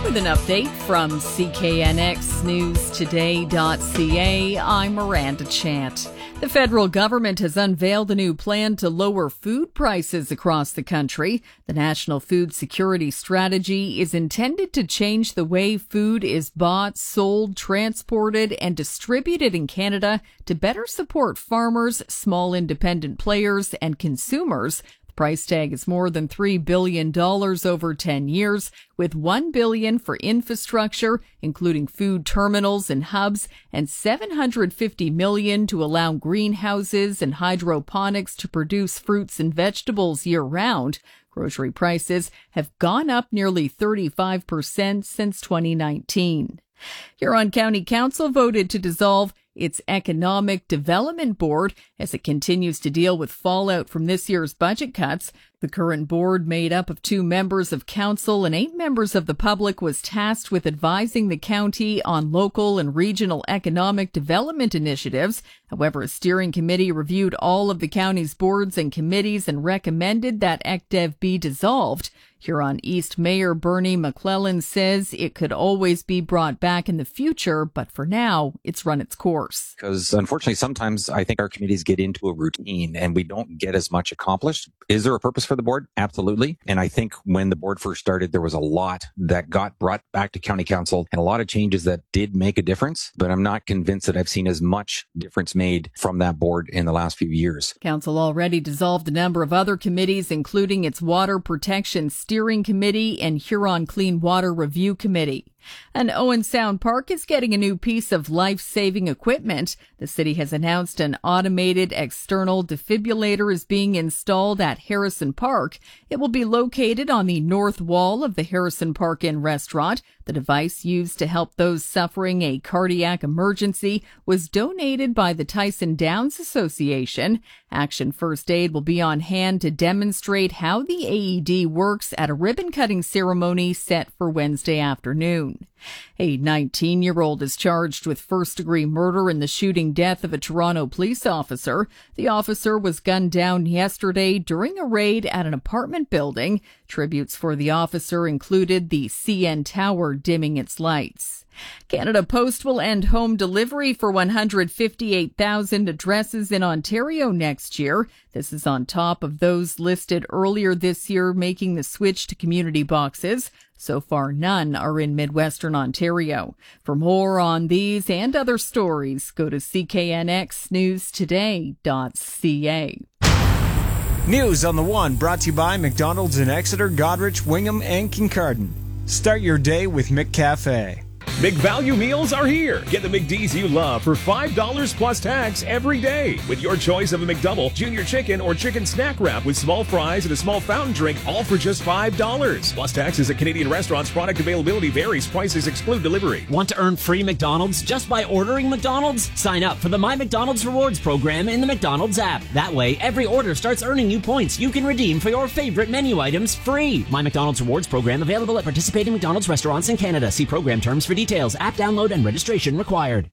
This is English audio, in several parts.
with an update from CKNXNewsToday.ca. I'm Miranda Chant. The federal government has unveiled a new plan to lower food prices across the country. The National Food Security Strategy is intended to change the way food is bought, sold, transported, and distributed in Canada to better support farmers, small independent players, and consumers. Price tag is more than $3 billion over 10 years, with $1 billion for infrastructure, including food terminals and hubs, and $750 million to allow greenhouses and hydroponics to produce fruits and vegetables year-round. Grocery prices have gone up nearly 35% since 2019. Huron County Council voted to dissolve its Economic Development Board as it continues to deal with fallout from this year's budget cuts. The current board, made up of 2 members of council and 8 members of the public, was tasked with advising the county on local and regional economic development initiatives. However, a steering committee reviewed all of the county's boards and committees and recommended that ECDEV be dissolved. Huron East Mayor Bernie McClellan says it could always be brought back in the future, but for now, it's run its course. Because unfortunately, sometimes I think our committees get into a routine and we don't get as much accomplished. Is there a purpose for the board? Absolutely. And I think when the board first started, there was a lot that got brought back to county council and a lot of changes that did make a difference. But I'm not convinced that I've seen as much difference made from that board in the last few years. Council already dissolved a number of other committees, including its Water Protection Steering Committee and Huron Clean Water Review Committee. And Owen Sound Park is getting a new piece of life-saving equipment. The city has announced an automated external defibrillator is being installed at Harrison Park. It will be located on the north wall of the Harrison Park Inn restaurant. The device, used to help those suffering a cardiac emergency, was donated by the Tyson Downs Association. Action First Aid will be on hand to demonstrate how the AED works at a ribbon-cutting ceremony set for Wednesday afternoon. A 19-year-old is charged with first-degree murder in the shooting death of a Toronto police officer. The officer was gunned down yesterday during a raid at an apartment building. Tributes for the officer included the CN Tower dimming its lights. Canada Post will end home delivery for 158,000 addresses in Ontario next year. This is on top of those listed earlier this year making the switch to community boxes. So far, none are in Midwestern Ontario. For more on these and other stories, go to CKNXNewsToday.ca. News on the One, brought to you by McDonald's in Exeter, Goderich, Wingham, and Kincardine. Start your day with McCafe. Big value meals are here. Get the McD's you love for $5 plus tax every day with your choice of a McDouble, junior chicken, or chicken snack wrap with small fries and a small fountain drink, all for just $5. Plus taxes at Canadian restaurants. Product availability varies. Prices exclude delivery. Want to earn free McDonald's just by ordering McDonald's? Sign up for the My McDonald's Rewards program in the McDonald's app. That way, every order starts earning you points you can redeem for your favorite menu items free. My McDonald's Rewards program available at participating McDonald's restaurants in Canada. See program terms for details. App download and registration required.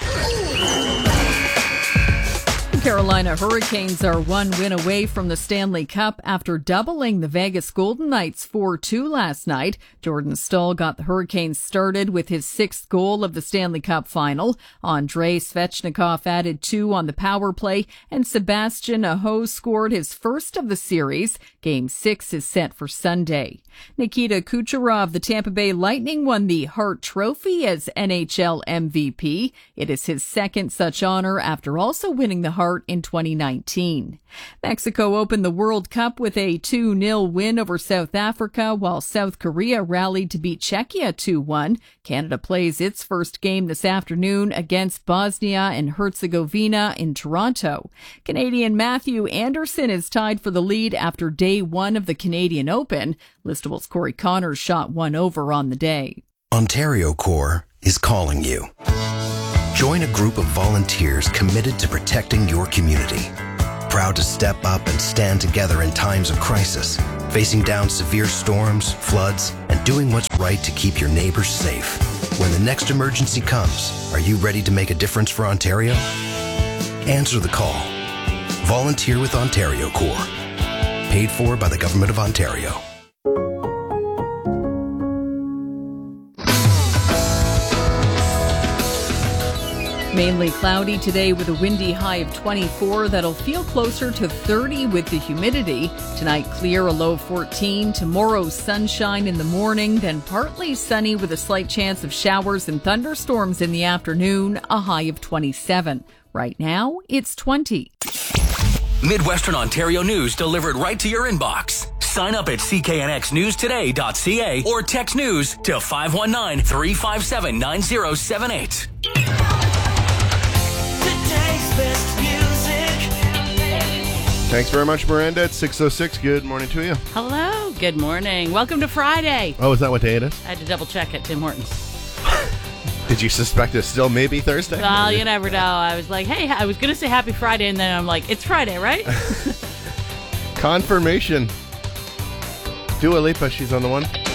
Carolina Hurricanes are one win away from the Stanley Cup after doubling the Vegas Golden Knights 4-2 last night. Jordan Staal got the Hurricanes started with his 6th goal of the Stanley Cup final. Andrei Svechnikov added 2 on the power play, and Sebastian Aho scored his first of the series. Game 6 is set for Sunday. Nikita Kucherov, the Tampa Bay Lightning, won the Hart Trophy as NHL MVP. It is his 2nd such honor after also winning the Hart in 2019. Mexico opened the World Cup with a 2-0 win over South Africa, while South Korea rallied to beat Czechia 2-1. Canada plays its first game this afternoon against Bosnia and Herzegovina in Toronto. Canadian Matthew Anderson is tied for the lead after day 1 of the Canadian Open. Listable's Corey Connors shot 1 over on the day. Ontario Corps is calling you. Join a group of volunteers committed to protecting your community. Proud to step up and stand together in times of crisis, facing down severe storms, floods, and doing what's right to keep your neighbors safe. When the next emergency comes, are you ready to make a difference for Ontario? Answer the call. Volunteer with Ontario Corps. Paid for by the Government of Ontario. Mainly cloudy today with a windy high of 24. That'll feel closer to 30 with the humidity. Tonight, clear, a low of 14. Tomorrow, sunshine in the morning, then partly sunny with a slight chance of showers and thunderstorms in the afternoon, a high of 27. Right now, it's 20. Midwestern Ontario news delivered right to your inbox. Sign up at cknxnewstoday.ca or text news to 519-357-9078. Thanks very much, Miranda. It's 6:06. Good morning to you. Hello. Good morning. Welcome to Friday. Oh, is that what day it is? I had to double check at Tim Hortons. Did you suspect it's still maybe Thursday? Well, you never know. I was like, hey, I was going to say happy Friday, and then I'm like, it's Friday, right? Confirmation. Dua Lipa, she's on the one.